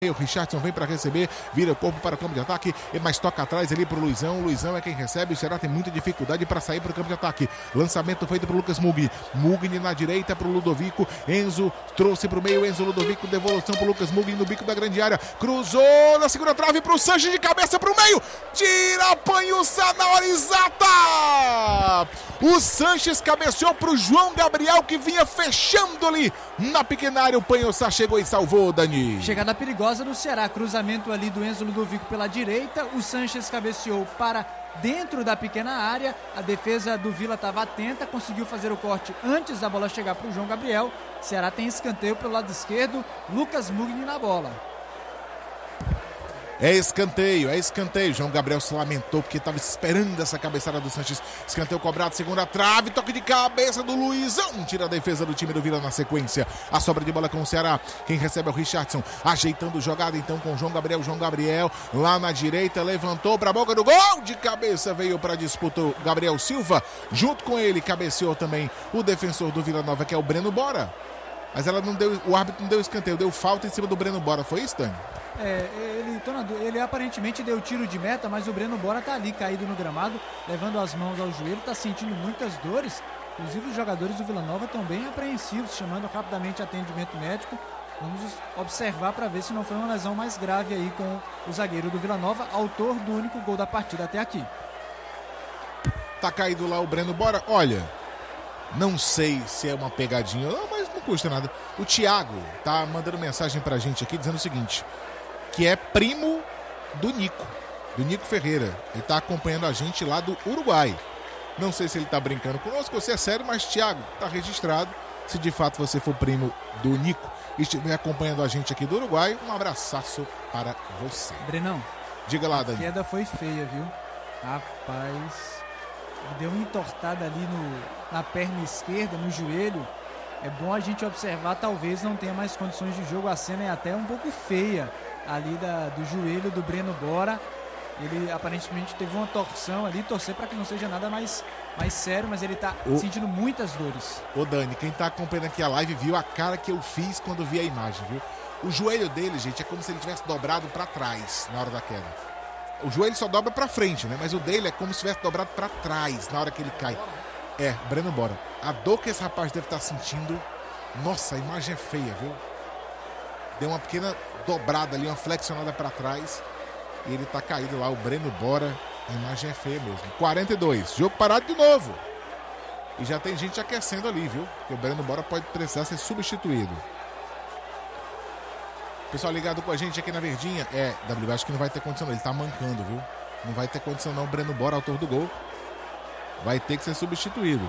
O Richardson vem para receber, vira o corpo para o campo de ataque, mas toca atrás ali para o Luizão. O Luizão é quem recebe, o Ceará tem muita dificuldade para sair para o campo de ataque. Lançamento feito para o Lucas Mugni. Mugni na direita para o Ludovico. Enzo trouxe para o meio, Enzo Ludovico, devolução para o Lucas Mugni no bico da grande área. Cruzou na segunda trave para o Sanches de cabeça para o meio. Tira, apanha na hora exata. O Sanches cabeceou para o João Gabriel, que vinha fechando ali na pequena área. O Panhoçá chegou e salvou, Dani. Chegada perigosa do Ceará, cruzamento ali do Enzo Ludovico pela direita, o Sanches cabeceou para dentro da pequena área, a defesa do Vila estava atenta, conseguiu fazer o corte antes da bola chegar para o João Gabriel. Ceará tem escanteio pelo lado esquerdo, Lucas Mugni na bola. É escanteio. João Gabriel se lamentou porque estava esperando essa cabeçada do Sanches. Escanteio cobrado, segunda trave, toque de cabeça do Luizão. Tira a defesa do time do Vila na sequência. A sobra de bola com o Ceará. Quem recebe é o Richardson. Ajeitando jogada então com o João Gabriel. João Gabriel lá na direita, levantou para a boca do gol. De cabeça veio para a disputa o Gabriel Silva. Junto com ele cabeceou também o defensor do Vila Nova, que é o Breno Bora. Mas o árbitro não deu escanteio, deu falta em cima do Breno Bora. Foi isso, Dani? Ele aparentemente deu tiro de meta, mas o Breno Bora tá ali caído no gramado, levando as mãos ao joelho, tá sentindo muitas dores. Inclusive os jogadores do Vila Nova estão bem apreensivos, chamando rapidamente atendimento médico. Vamos observar para ver se não foi uma lesão mais grave aí com o zagueiro do Vila Nova, autor do único gol da partida até aqui. Tá caído lá o Breno Bora. Olha, não sei se é uma pegadinha ou não, mas não custa nada. O Thiago tá mandando mensagem pra gente aqui dizendo o seguinte, que é primo do Nico Ferreira. Ele tá acompanhando a gente lá do Uruguai. Não sei se ele tá brincando conosco ou se é sério, mas Thiago, tá registrado. Se de fato você for primo do Nico e estiver acompanhando a gente aqui do Uruguai, um abraçaço para você. Brenão, diga lá, Dani. A queda foi feia, viu? Rapaz, deu uma entortada ali na perna esquerda, no joelho. É bom a gente observar, talvez não tenha mais condições de jogo. A cena é até um pouco feia ali do joelho do Breno Bora. Ele aparentemente teve uma torção ali, torcer para que não seja nada mais sério, mas ele tá sentindo muitas dores. Ô Dani, quem tá acompanhando aqui a live viu a cara que eu fiz quando vi a imagem, viu? O joelho dele, gente, é como se ele tivesse dobrado para trás na hora da queda. O joelho só dobra para frente, né? Mas o dele é como se tivesse dobrado para trás na hora que ele cai. Breno Bora. A dor que esse rapaz deve estar sentindo, nossa, a imagem é feia, viu? Deu uma pequena dobrada ali, uma flexionada para trás. E ele tá caído lá, o Breno Bora. A imagem é feia mesmo. 42, jogo parado de novo. E já tem gente aquecendo ali, viu? Que o Breno Bora pode precisar ser substituído. Pessoal ligado com a gente aqui na Verdinha. Acho que não vai ter condição não, ele tá mancando, viu? Não vai ter condição não, o Breno Bora, autor do gol. Vai ter que ser substituído.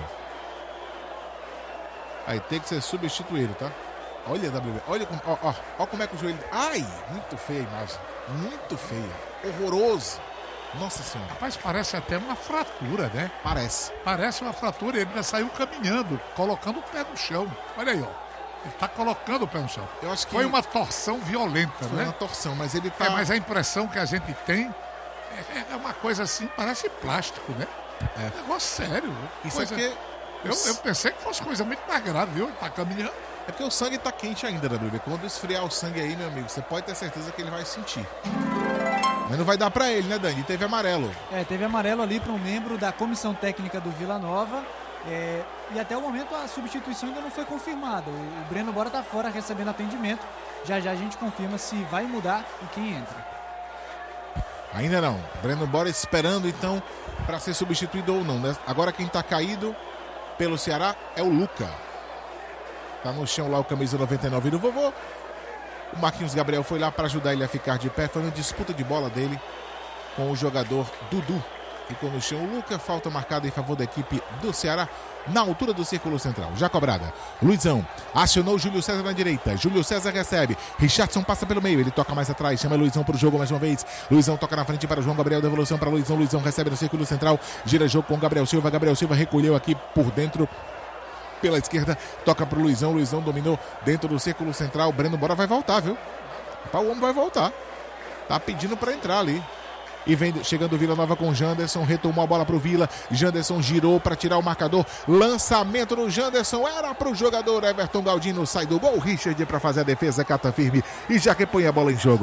Tá? Olha, olha como é que o joelho... Ai, muito feia a imagem. Muito feia. Horroroso. Nossa Senhora. Rapaz, parece até uma fratura, né? Parece uma fratura. Ele ainda saiu caminhando, colocando o pé no chão. Olha aí, ó. Ele tá colocando o pé no chão. Eu acho que foi uma torção violenta, né? Foi uma torção, mas ele tá... mas a impressão que a gente tem é uma coisa assim, parece plástico, né? É um negócio sério. Isso é porque... Eu pensei que fosse coisa muito mais grave, viu? Ele tá caminhando. É porque o sangue tá quente ainda, WB. Quando esfriar o sangue aí, meu amigo, você pode ter certeza que ele vai sentir. Mas não vai dar pra ele, né, Dani? E teve amarelo. Teve amarelo ali para um membro da comissão técnica do Vila Nova. E até o momento a substituição ainda não foi confirmada. O Breno Bora tá fora recebendo atendimento. Já a gente confirma se vai mudar e quem entra. Ainda não. Breno Bora esperando então para ser substituído ou não, né? Agora quem tá caído pelo Ceará é o Luca. Tá no chão lá o camisa 99 do vovô. O Marquinhos Gabriel foi lá para ajudar ele a ficar de pé. Foi uma disputa de bola dele com o jogador Dudu. Ficou no chão o Luca. Falta marcada em favor da equipe do Ceará na altura do círculo central. Já cobrada. Luizão acionou Júlio César na direita. Júlio César recebe. Richardson passa pelo meio. Ele toca mais atrás. Chama Luizão para o jogo mais uma vez. Luizão toca na frente para o João Gabriel. Devolução para Luizão. Luizão recebe no círculo central. Gira jogo com Gabriel Silva. Gabriel Silva recolheu aqui por dentro. Pela esquerda, toca pro Luizão. Luizão dominou dentro do círculo central. O Breno Bora vai voltar, viu? O homem vai voltar. Tá pedindo para entrar ali. E vem chegando o Vila Nova com o Janderson. Retomou a bola pro Vila. Janderson girou para tirar o marcador. Lançamento do Janderson. Era pro jogador Everton Galdino. Sai do gol. Richard para fazer a defesa. Cata firme. E já repõe a bola em jogo.